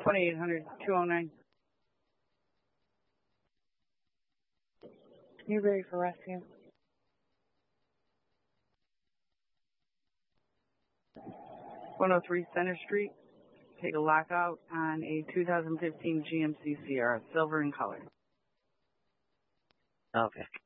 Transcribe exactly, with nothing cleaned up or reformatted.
twenty-eight hundred, two oh nine. You ready for rescue? one oh three Center Street. Take a lockout on a two thousand fifteen G M C Sierra, silver in color. Okay.